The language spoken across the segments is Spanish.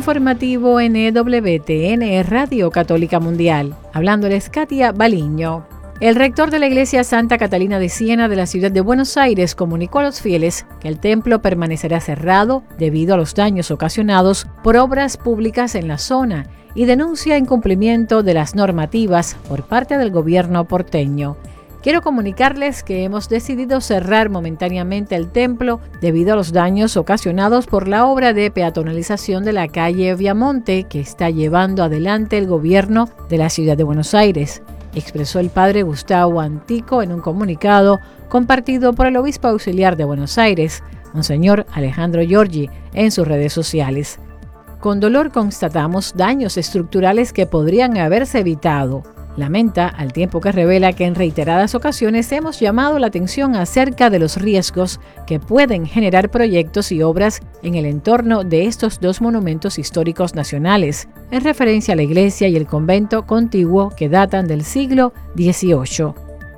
informativo NWTN Radio Católica Mundial. Hablándoles Katia Baliño. El rector de la Iglesia Santa Catalina de Siena de la ciudad de Buenos Aires comunicó a los fieles que el templo permanecerá cerrado debido a los daños ocasionados por obras públicas en la zona y denuncia incumplimiento de las normativas por parte del gobierno porteño. Quiero comunicarles que hemos decidido cerrar momentáneamente el templo debido a los daños ocasionados por la obra de peatonalización de la calle Viamonte que está llevando adelante el gobierno de la ciudad de Buenos Aires, expresó el padre Gustavo Antico en un comunicado compartido por el obispo auxiliar de Buenos Aires, Monseñor Alejandro Giorgi, en sus redes sociales. Con dolor constatamos daños estructurales que podrían haberse evitado. Lamenta, al tiempo que revela que en reiteradas ocasiones hemos llamado la atención acerca de los riesgos que pueden generar proyectos y obras en el entorno de estos dos monumentos históricos nacionales, en referencia a la iglesia y el convento contiguo que datan del siglo XVIII.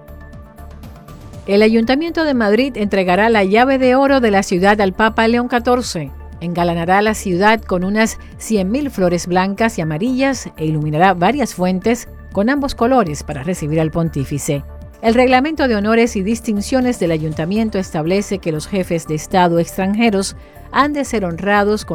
El Ayuntamiento de Madrid entregará la llave de oro de la ciudad al Papa León XIV. Engalanará la ciudad con unas 100.000 flores blancas y amarillas e iluminará varias fuentes con ambos colores para recibir al pontífice. El reglamento de honores y distinciones del ayuntamiento establece que los jefes de Estado extranjeros han de ser honrados con